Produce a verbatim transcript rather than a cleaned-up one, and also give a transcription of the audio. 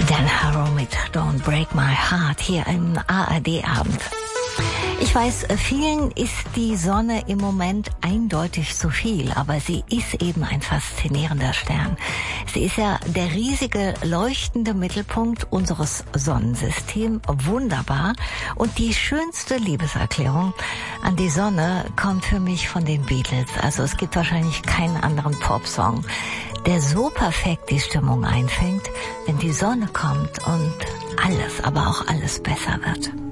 Dan Harrow mit Don't Break My Heart hier im A R D-Abend. Ich weiß, vielen ist die Sonne im Moment eindeutig zu viel, aber sie ist eben ein faszinierender Stern. Sie ist ja der riesige, leuchtende Mittelpunkt unseres Sonnensystems, wunderbar. Und die schönste Liebeserklärung an die Sonne kommt für mich von den Beatles. Also es gibt wahrscheinlich keinen anderen Popsong, der so perfekt die Stimmung einfängt, wenn die Sonne kommt und alles, aber auch alles besser wird.